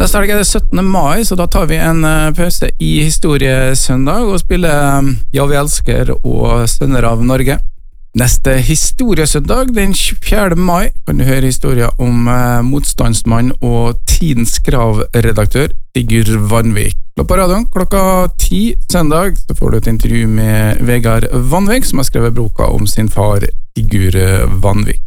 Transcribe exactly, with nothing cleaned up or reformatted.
Neste helg er det syttende mai, så da tar vi en pause i Historiesøndag og spiller Ja, vi elsker og Sønner av Norge. Neste Historiesøndag, den fjerde mai, kan du høre historier om motstandsmann og Tidens Krav-redaktør Sigurd Vanvik. På radioen klokka ti søndag så får du et intervju med Vegard Vanvik, som har skrevet boka om sin far Sigurd Vanvik.